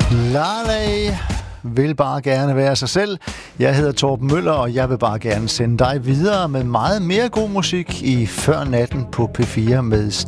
Laleh vil bare gerne være sig selv. Jeg hedder Torben Møller, og jeg vil bare gerne sende dig videre med meget mere god musik i Før Natten på P4 med